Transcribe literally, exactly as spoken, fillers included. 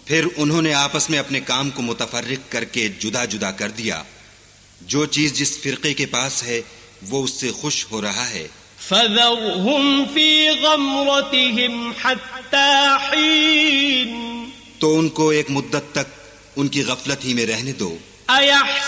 फिर उन्होंने आपस में अपने काम को मुतफर्रिक करके जुदा जुदा कर दिया। जो चीज जिस फिरके के पास है वो उससे खुश हो रहा है। फज़रहुम फी गमरतिहिम हत्ता हीन, तो उनको एक मुद्दत तक उनकी गफलत ही में रहने दो।